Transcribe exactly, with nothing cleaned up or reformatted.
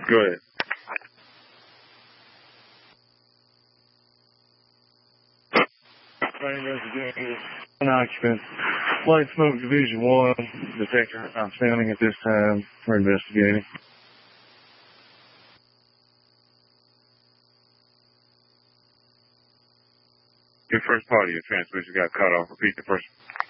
Go ahead. Main residential, one occupant, light smoke division one, detector outstanding at this time. We're investigating. Your first part of your transmission got cut off. Repeat the first.